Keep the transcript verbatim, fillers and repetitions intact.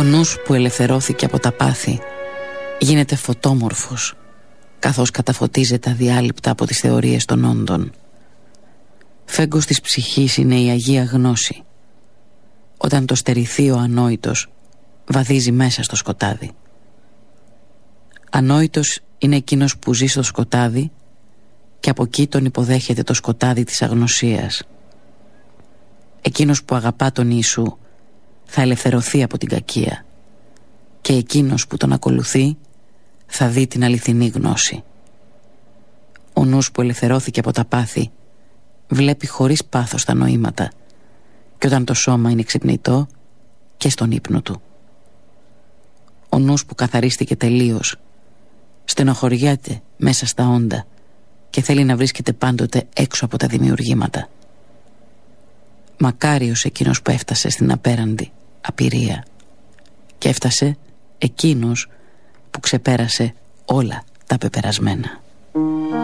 νους που ελευθερώθηκε από τα πάθη γίνεται φωτόμορφος, καθώς καταφωτίζεται αδιάλειπτα από τις θεωρίες των όντων. Φέγγος της ψυχής είναι η Αγία Γνώση. Όταν το στερηθεί ο ανόητος, βαδίζει μέσα στο σκοτάδι. Ανόητος είναι εκείνος που ζει στο σκοτάδι και από εκεί τον υποδέχεται το σκοτάδι της αγνωσίας. Εκείνος που αγαπά τον Ιησού θα ελευθερωθεί από την κακία και εκείνος που τον ακολουθεί θα δει την αληθινή γνώση. Ο νους που ελευθερώθηκε από τα πάθη βλέπει χωρίς πάθος τα νοήματα και όταν το σώμα είναι ξυπνητό και στον ύπνο του. Ο νους που καθαρίστηκε τελείως στενοχωριέται μέσα στα όντα και θέλει να βρίσκεται πάντοτε έξω από τα δημιουργήματα. Μακάριος εκείνος που έφτασε στην απέραντη απειρία και έφτασε εκείνος που ξεπέρασε όλα τα πεπερασμένα.